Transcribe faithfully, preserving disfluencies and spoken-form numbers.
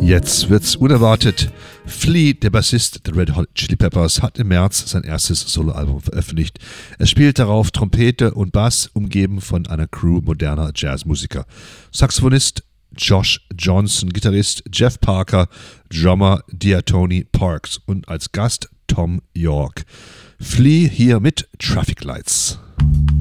Jetzt wird's unerwartet. Flea, der Bassist der Red Hot Chili Peppers, hat im März sein erstes Soloalbum veröffentlicht. Er spielt darauf Trompete und Bass, umgeben von einer Crew moderner Jazzmusiker. Saxophonist Josh Johnson, Gitarrist Jeff Parker, Drummer Diatoni Parks und als Gast Tom York. Flea hier mit Traffic Lights.